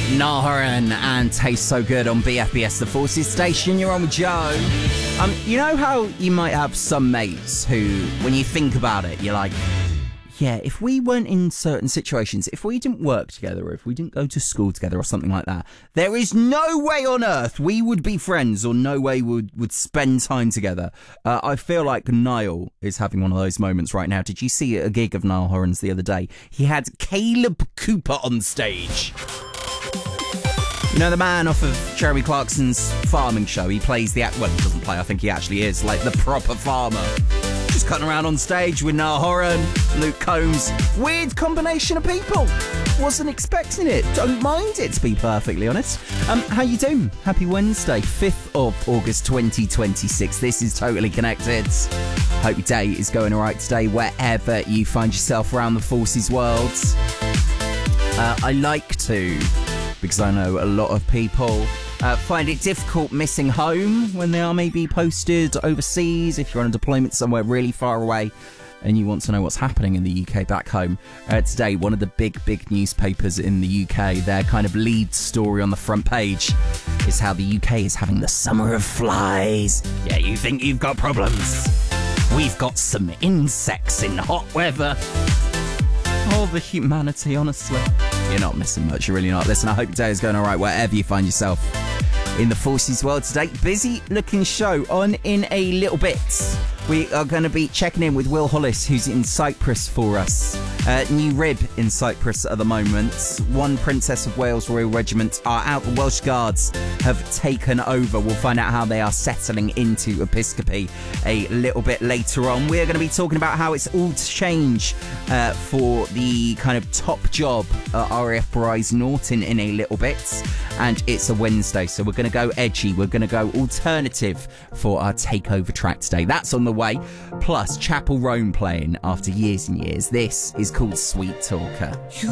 Nahoran and Taste So Good on BFBS, the Forces Station. You're on with Joe. You know how you might have some mates who, when you think about it, you're like, yeah, if we weren't in certain situations, if we didn't work together, or if we didn't go to school together or something like that, there is no way on earth we would be friends, or no way would spend time together. I feel like Niall is having one of those moments right now. Did you see a gig of Niall Horan's the other day? He had Caleb Cooper on stage. You know, the man off of Jeremy Clarkson's farming show. He plays the well, he doesn't play, I think he actually is like the proper farmer. Just cutting around on stage with Niall Horan, Luke Combs. Weird combination of people. Wasn't expecting it. Don't mind it, to be perfectly honest. How you doing? Happy Wednesday, 5th of August 2026. This is Totally Connected. Hope your day is going alright today, wherever you find yourself around the Forces world. I like to, because I know a lot of people find it difficult missing home when they are maybe posted overseas. If you're on a deployment somewhere really far away and you want to know what's happening in the UK back home. Today, one of the big newspapers in the UK, their kind of lead story on the front page is how the UK is having the summer of flies. Yeah, you think you've got problems? We've got some insects in hot weather. Oh, the humanity, honestly. You're not missing much, you're really not. Listen, I hope your day is going all right wherever you find yourself in the Forces world today. Busy looking show on in a little bit. We are going to be checking in with Will Hollis, who's in Cyprus for us. New rib in Cyprus at the moment. One Princess of Wales Royal Regiment are out. The Welsh Guards have taken over. We'll find out how they are settling into Episcopi a little bit later on. We're going to be talking about how it's all to change for the kind of top job at RAF Bryce Norton in a little bit. And it's a Wednesday, so we're going to go edgy. We're going to go alternative for our takeover track today. That's on the way. Plus, Chapel Roan playing after years and years. This is called Sweet Talker.